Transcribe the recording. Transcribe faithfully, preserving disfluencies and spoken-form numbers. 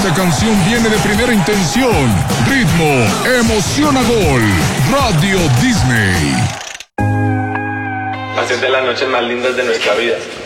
Esta canción viene de primera intención. Ritmo, emociona gol. Radio Disney. Hacer de las noches más lindas de nuestra vida.